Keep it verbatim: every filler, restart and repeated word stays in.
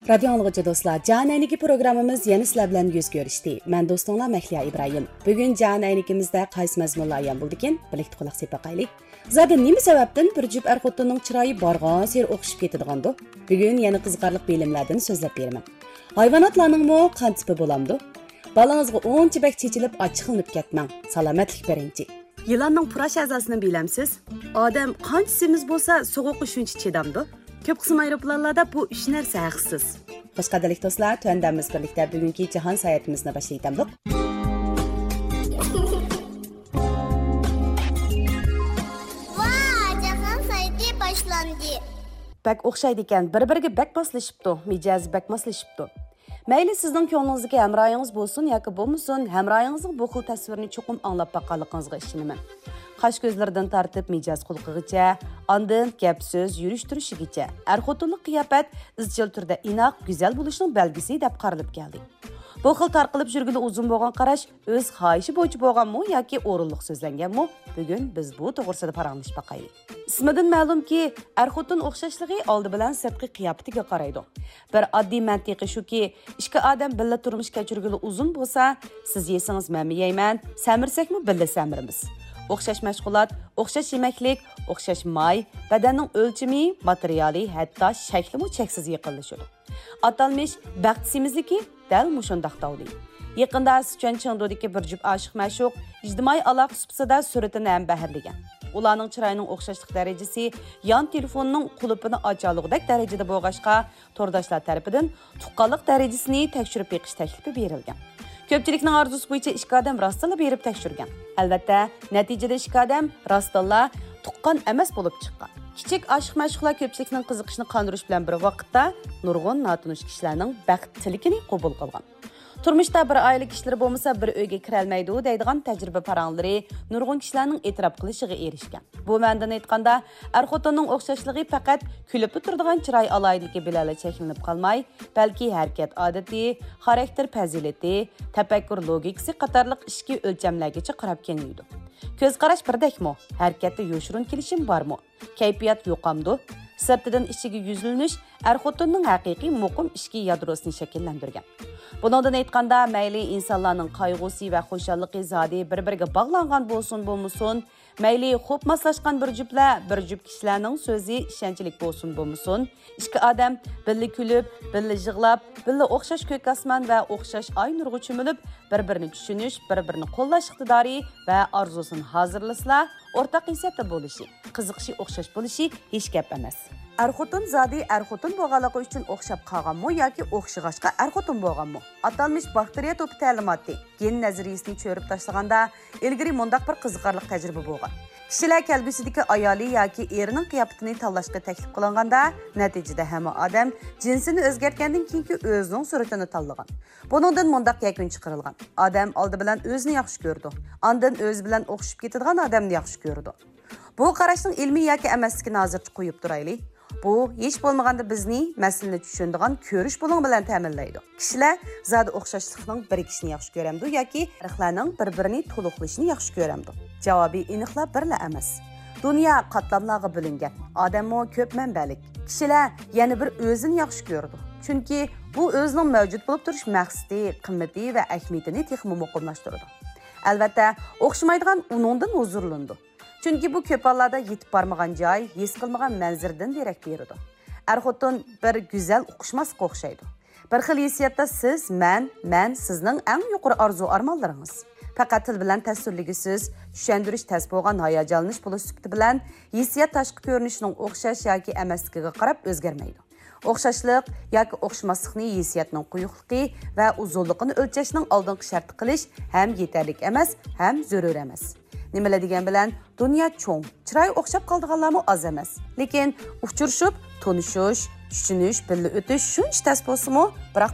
Radio anlıqıcı dostlar, Can Əyniki programımız yeni sizlər bilan yüz görüşdü. Mən dostunlar Məhliya İbrahim. Bugün Can Əynikimizdə qaysı məzmunlar yan buldikin, birlikdə qulaq sepaqaylik. Zaten nima sababdan bir cüp er-xotinning chiroyi borgan ser o'qishib ketadigandu. Bugün yeni qiziqarliq bilimlardan so'zlab beraman. Hayvonotlarning mo qan tipi bo'lamdi? Balangizga o'ncha bak chechilib ochiqlanib ketmang. Salomatlik birinchi. Yılanning purash a'zosini bilamsiz? Odam qanchasimiz bo'lsa, so'g'uqqa shuncha chidamdi. Köp qism aeroplanlarda bu üç narsa haqsiz. Xoş qadrli dostlar, töndəmiz birlikdə bugünkü cihan səyahətimizni başlayıramıq. Vay, cihan səyahəti başlandı. Bək oxşaydı ikən, bir-biriga bək moslaşıbdı, mijazi bək moslaşıbdı. Mayli sizning ko'nglingizdagi hamroyingiz bo'lsin yoki bo'lmasin, hamroyingizning bu xil tasvirini cho'qim anglab baqanligingizga ishonaman. Qash ko'zlaridan tortib mijoz xulqigacha, ondan gap so'z yurishtirishigacha, er-xotinlik qiyofat izchil turda inoq, go'zal bo'lishning belgisi deb qaralib keldi. Bu xil tarqalib yurgani uzun bo'lgan qarash o'z xohishi bo'yicha bo'lganmi yoki o'rinliq so'zlanganmi? Bugun biz bu to'g'risida paranglashib baqaylik. Ismidan ma'lumki, er-xotin o'xshashligi oldi bilan sirtqi qiyofatiga qaraydi. Bir oddiy mantiqi shuki, ikki odam birga turmush kechirgani uzun bo'lsa, siz yesangiz men yeyman, samirsakmi birga samirimiz. O'xshash mashg'ulot, o'xshash yemaklik, o'xshash may, badanning o'lchami, materiali, hatto shaklimi cheksiz yaqinlashadi. Atalmish baxt semizligi dal mushundaq davli. Yaqinda Sichuan Chengdudagi bir jup oshiq ma'shuq ijtimoiy aloqa suhbatida suratini ham baharlagan. Ularning chiroyining o'xshashlik darajasi yon telefonining qulupini ochalug'idek darajada bo'lg'ashqa, to'rdoshlar tarafidan tuqqanlik darajasini tekshirib beqish taklifi berilgan. Ko'pchilikning orzusi bo'yicha ikki odam rostla berib tekshirgan. Albatta, natijada ikki odam rostla tuqqan emas bo'lib chiqqan. Kichik oshiq mashhuqlar ko'pchilikning qiziqishini qondirish bilan bir vaqtda nurg'un notanish kishilarning baxt tiligini qabul qilgan. Turmushda bir oila kishilari bo'lmasa bir uyga kira olmaydi deydigan tajriba paranglari nurg'un kishilarning e'tirof qilishiga erishgan. Bu ma'noda aytganda, er-xotinning o'xshashligi faqat kulib turadigan chiroy aloyidligi bilan cheklanib qolmay, balki harakat odati, xarakter fazilati, tafakkur logikasi qatorliq ishki o'lchamlargacha qarab kelmaydi. Ko'z qarash birdakmi? Harakatda yo'shirun kelishim bormi? Kayfiyat yo'qamdi? Sirtidan ichiga yuzlanish er-xotinning haqiqiy muqim ishki yadrosini shakllantirgan. Bundan aytganda, mayli insonlarning qayg'usi va xushalliqi zodi bir-biriga bog'langan bo'lsin bo'lmasin, mayli xo'p moslashgan bir juplar, bir jup kishilarning so'zi ishonchlik bo'lsin bo'lmasin, ikki odam birga kulib, birga yig'lab, birga o'xshash ko'k osmon va o'xshash oy nurga cho'milib, bir-birini tushunish, bir-birini qo'llash iqtidori va orzusini hozirlaslar, o'rtaq hissiyatda bo'lishi, qiziqishi o'xshash bo'lishi hech gap emas. Er-xotin zodi er-xotin bo'lganligi uchun o'xshab qolganmi yoki o'xshag'ashqa er-xotin bo'lganmi? Atalmish bakteriya to'pi ta'limoti gen nazariyasini cho'rib tashlaganda ilgari mundaq bir qiziqarli tajriba bo'lgan. Kishilar kelgusidagi ayoli yoki erining qiyofatini tanlashga taklif qilinganda, natijada hamma odam jinsini o'zgartgandan keyingi o'zining suratini tanlagan. Buningdan mundaq yakun chiqarilgan. Odam oldi bilan o'zini yaxshi ko'rdi. Ondan o'zi bilan o'xshib ketadigan odamni yaxshi ko'rdi. Bu qarashning ilmiy yoki emasligini hozircha qo'yib turaylik. Bu hech bo'lmaganda bizni masalani tushunadigan ko'rish bo'ling bilan ta'minlaydi. Kishilar zodi o'xshashlikning birikishini yaxshi ko'ramdi yoki tarixlarning bir-birini to'liqlashini yaxshi ko'ramdi. Javobi aniqlab birla emas. Dunyo qatlamlarga bo'lingan. Odammo ko'p manbalik. Kishilar yana bir o'zini yaxshi ko'rdi. Chunki bu o'zining mavjud bo'lib turish maqsadi, qimmati va ahamiyatini texmi muqimlashtirdi. Albatta, o'xshamaydigan uningdan huzurlandi. Chunki bu ko'p hollarda yetib bormagan joy, his qilmagan manzirdan derak beradi. Er-xotin bir go'zal o'qishmasga o'xshaydi. Bir xil hissiyatda siz, men, men sizning eng yuqori orzu-armonlaringiz. Faqat til bilan tasvirligisiz, tushuntirish tas bo'lgan hayajonlanish bo'lish sifati bilan hissiyat tashqi ko'rinishining o'xshash yoki emasligiga qarab o'zgarmaydi. O'xshashlik yoki o'xshamaslikni hissiyatning quyuqligi va uzunligini o'lchashning oldingi sharti qilish ham yetarli emas, ham zarur emas. Nimalar degan bilan dunyo cho'ng, chiroy o'xshab qoldiganlarmi oz emas. Lekin uchrashib, tanishish, tushunish, birga o'tish shuncha tas bo'lsa-mu, biroq